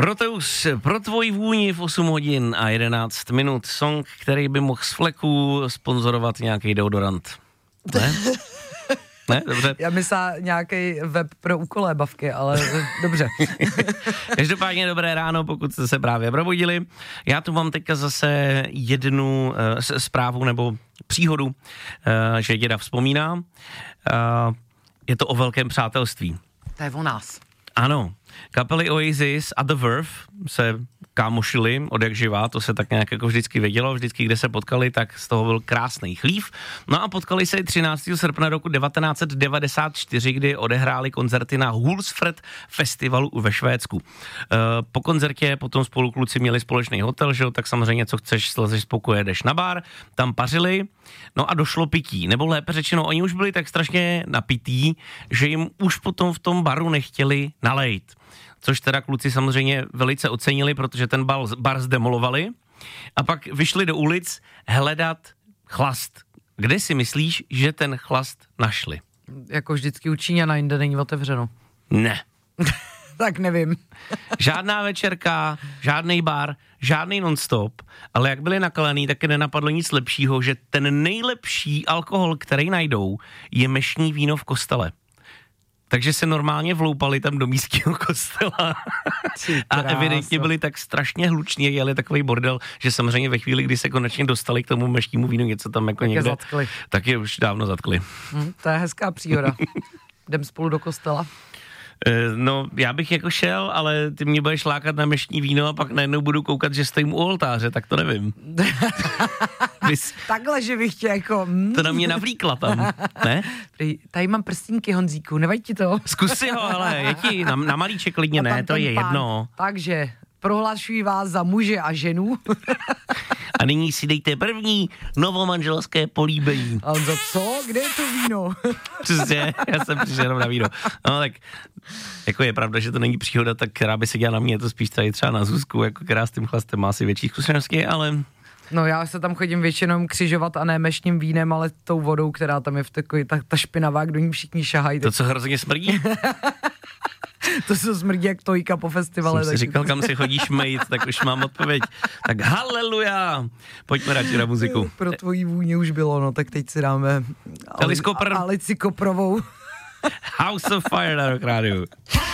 Proteus, pro tvoji vůni v 8 hodin a 11 minut. Song, který by mohl z fleku sponzorovat nějaký deodorant. Ne? Ne? Dobře. Já myslela nějaký web pro úkolébavky, ale dobře. Každopádně dobré ráno, pokud jste se právě probudili. Já tu mám teďka zase jednu zprávu nebo příhodu, že děda vzpomíná. Je to o velkém přátelství. To je o nás. Ano, kapely Oasis a The Verve se kámošili od jak živá, to se tak nějak jako vždycky vědělo, vždycky, kde se potkali, tak z toho byl krásný chlív. No a potkali se i 13. srpna roku 1994, kdy odehráli koncerty na Hultsfred festivalu ve Švédsku. Po koncertě potom spolu kluci měli společný hotel, že jo, tak samozřejmě co chceš, slezeš z pokoje, jdeš na bar, tam pařili, no a došlo pití, nebo lépe řečeno, oni už byli tak strašně napití, že jim už potom v tom baru nechtěli nalejt. Což teda kluci samozřejmě velice ocenili, protože ten bar zdemolovali a pak vyšli do ulic hledat chlast. Kde si myslíš, že ten chlast našli? Jako vždycky u Číňana, jinde není otevřeno. Ne. Tak nevím. Žádná večerka, žádný bar, žádný non-stop, ale jak byli nakalený, tak je nenapadlo nic lepšího, že ten nejlepší alkohol, který najdou, je mešní víno v kostele. Takže se normálně vloupali tam do místního kostela a evidentně byli tak strašně hluční, jeli takový bordel, že samozřejmě ve chvíli, kdy se konečně dostali k tomu mešnímu vínu, něco tam jako tak někde, zatkli. Tak je už dávno zatkli. To je hezká příhoda. Jdem spolu do kostela. No, já bych jako šel, ale ty mě budeš lákat na mešní víno a pak najednou budu koukat, že stojím u oltáře, tak to nevím. Takhle, že bych tě jako... To na mě navlíkla tam, ne? Tady mám prstínky, Honzíku, nevadí ti to? Zkus si ho, ale je ti na malíček klidně, ne, to je jedno. Takže prohlašuji vás za muže a ženu. A nyní si dejte první novomanželské políbení. A on za co? Kde je to víno? Přesně, já jsem přišel jenom na víno. No tak, jako je pravda, že to není příhoda, tak která by se dělala na mě, je to spíš tady třeba na Zuzku, jako která s tím chlastem má asi větší zkušenosti, ale... No já se tam chodím většinou křižovat a ne mešním vínem, ale tou vodou, která tam je v takový, ta špinavá, kdo ní všichni šahají. To, co hrozně smrdí? To se smrdí jak tojka po festivale. Jsem si říkal, kam si chodíš mejt, tak už mám odpověď. Tak haleluja! Pojďme radši na muziku. Pro tvojí vůně už bylo, no tak teď si dáme Alici Koprovou House of Fire na Rock Rádiu.